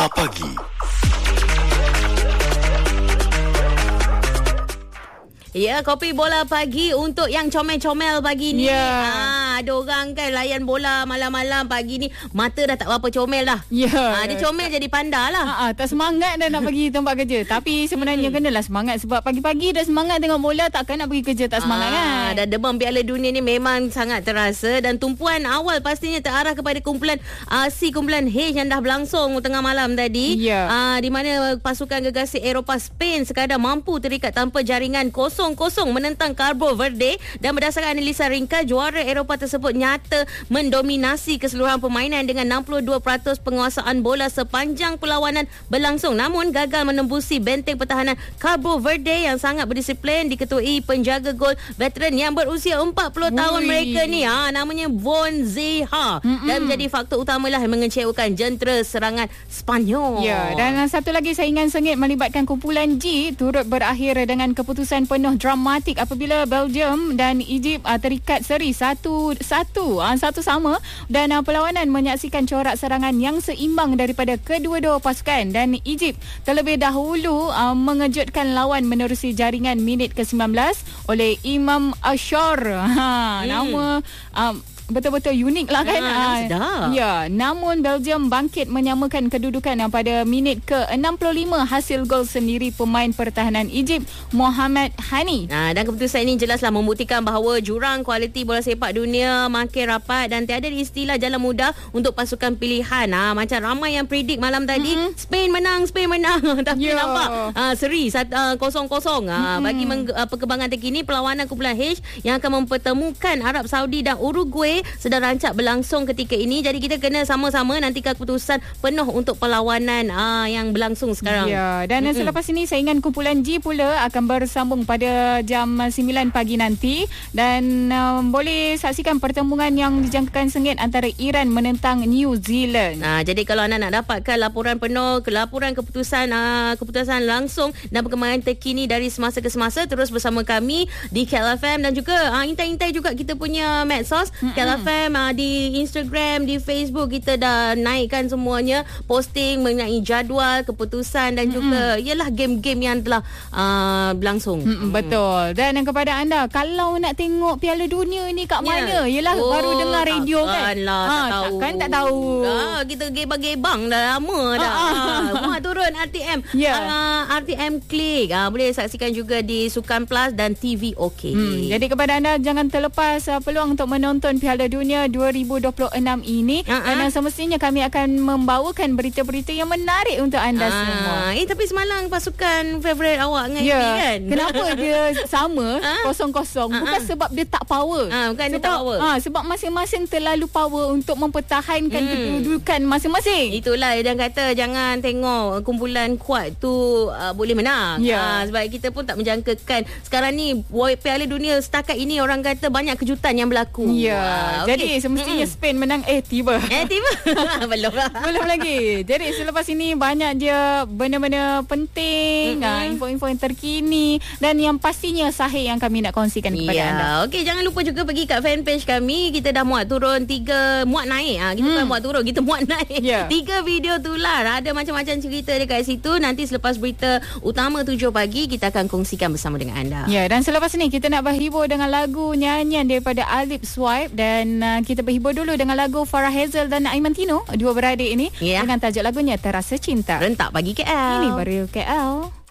Bola Pagi. Ya, kopi bola pagi untuk yang comel-comel pagi ni. Ada orang kan layan bola malam-malam pagi ni, mata dah tak berapa comel dah. Dia comel jadi panda lah. Tak semangat dah nak pergi tempat kerja. Tapi sebenarnya kenalah semangat, sebab pagi-pagi dah semangat tengok bola, takkan nak pergi kerja tak semangat kan. Dan demam Piala Dunia ni memang sangat terasa, dan tumpuan awal pastinya terarah kepada kumpulan C, kumpulan H yang dah berlangsung tengah malam tadi. Di mana pasukan gegasi Eropah Spain sekadar mampu terikat tanpa jaringan 0-0 menentang Cabo Verde, dan berdasarkan analisa ringkas, juara Eropah tersebut nyata mendominasi keseluruhan permainan dengan 62% penguasaan bola sepanjang perlawanan berlangsung, namun gagal menembusi benteng pertahanan Cabo Verde yang sangat berdisiplin diketuai penjaga gol veteran yang berusia 40 tahun mereka ni, namanya Von Zeha, dan menjadi faktor utamalah yang mengecewakan jentera serangan Sepanyol. Dan satu lagi saingan sengit melibatkan kumpulan G turut berakhir dengan keputusan penuh dramatik apabila Belgium dan Egypt terikat seri 1-1 sama, dan perlawanan menyaksikan corak serangan yang seimbang daripada kedua-dua pasukan, dan Egypt terlebih dahulu mengejutkan lawan menerusi jaringan minit ke-19 oleh Imam Ashar. Nama betul-betul unik lah kan. Namun Belgium bangkit menyamakan kedudukan pada minit ke-65 hasil gol sendiri pemain pertahanan Egypt, Mohamed Hani. Dan keputusan ini jelaslah membuktikan bahawa jurang kualiti bola sepak dunia makin rapat, dan tiada istilah jalan mudah untuk pasukan pilihan. Macam ramai yang predik malam tadi, Spain menang tapi nampak seri 0-0. Bagi perkembangan terkini, perlawanan kumpulan H yang akan mempertemukan Arab Saudi dan Uruguay sedang rancak berlangsung ketika ini. Jadi kita kena sama-sama nantikan keputusan penuh untuk perlawanan yang berlangsung sekarang. Dan selepas ini saingan kumpulan G pula akan bersambung pada jam 9 pagi nanti, dan boleh saksikan pertembungan yang dijangkakan sengit antara Iran menentang New Zealand. Jadi kalau anda nak dapatkan laporan penuh, laporan keputusan langsung dan perkembangan terkini dari semasa ke semasa, terus bersama kami di KLFM, dan juga intai-intai juga kita punya medsos KLFM, di Instagram, di Facebook, kita dah naikkan semuanya posting mengenai jadual, keputusan, dan juga ialah game-game yang telah berlangsung. Betul. Dan kepada anda, kalau nak tengok Piala Dunia ni kat mana? Yelah, baru dengar radio kan? Takkan tak tahu. Kita gebang-gebang dah lama dah. Muat turun RTM. RTM Klik. Boleh saksikan juga di Sukan Plus dan TV OK. Jadi kepada anda, jangan terlepas peluang untuk menonton Piala Dunia 2026 ini. Dan semestinya kami akan membawakan berita-berita yang menarik untuk anda semua. Tapi semalam pasukan favourite awak dengan FB kan? Kenapa dia sama 0-0? Bukan sebab dia tak power. Bukan dia tak power. Sebab masing-masing terlalu power untuk mempertahankan kedudukan masing-masing. Itulah yang kata jangan tengok kumpulan kuat tu boleh menang. Sebab kita pun tak menjangkakan sekarang ni Piala Dunia setakat ini orang kata banyak kejutan yang berlaku. Jadi semestinya Spain menang. Tiba belum lagi. Jadi selepas ini banyak je benda-benda penting, info-info yang terkini dan yang pastinya sahih yang kami nak kongsikan kepada anda. Okey, jangan lupa juga pergi kat fanpage kami. Kita dah muat turun 3 muat naik. Kita bukan muat turun, kita muat naik 3 video tular. Ada macam-macam cerita dekat situ. Nanti selepas berita utama 7 pagi kita akan kongsikan bersama dengan anda. Dan selepas ni kita nak berhibur dengan lagu nyanyian daripada Alip Swipe, dan kita berhibur dulu dengan lagu Farah Hazel dan Aiman Tino, dua beradik ini, dengan tajuk lagunya Terasa Cinta. Rentak pagi KL. Ini baru KL.